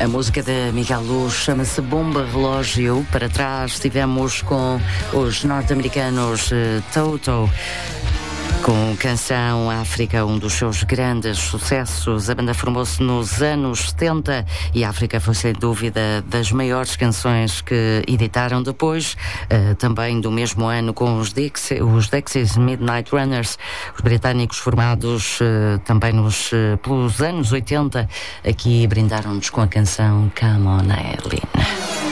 A música de Miguel Luz chama-se Bomba Relógio. Para trás estivemos com os norte-americanos Toto, com Canção África, um dos seus grandes sucessos. A banda formou-se nos anos 70 e África foi sem dúvida das maiores canções que editaram. Depois, também do mesmo ano, com os Dexys Midnight Runners, os britânicos formados também pelos anos 80, aqui brindaram-nos com a canção Come On Eileen.